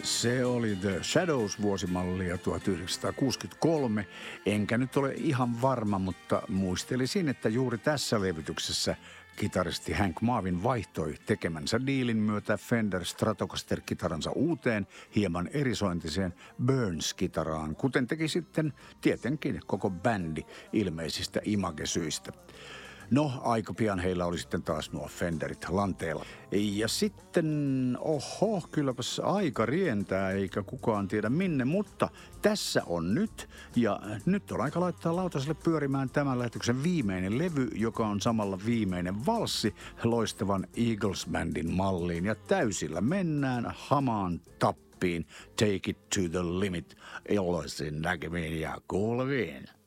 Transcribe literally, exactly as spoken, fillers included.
Se oli The Shadows vuosimallia tuhatyhdeksänsataakuusikymmentäkolme. Enkä nyt ole ihan varma, mutta muistelisin, että juuri tässä levytyksessä kitaristi Hank Marvin vaihtoi tekemänsä diilin myötä Fender Stratocaster-kitaransa uuteen, hieman erisointiseen Burns-kitaraan, kuten teki sitten tietenkin koko bändi ilmeisistä imagesyistä. No, aika pian heillä oli sitten taas nuo Fenderit lanteella. Ja sitten, oho, kylläpäs aika rientää, eikä kukaan tiedä minne, mutta tässä on nyt. Ja nyt on aika laittaa lautaselle pyörimään tämän lähetyksen viimeinen levy, joka on samalla viimeinen valssi loistavan Eagles-bändin malliin. Ja täysillä mennään hamaan tappiin. Take it to the limit, iloisin näkemiin ja kuuleviin.